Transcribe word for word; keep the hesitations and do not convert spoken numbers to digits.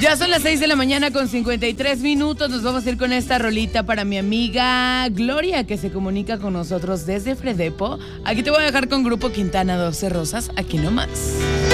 Ya son las seis de la mañana con cincuenta y tres minutos. Nos vamos a ir con esta rolita para mi amiga Gloria, que se comunica con nosotros desde Fredepo. Aquí te voy a dejar con Grupo Quintana, doce Rosas, aquí nomás.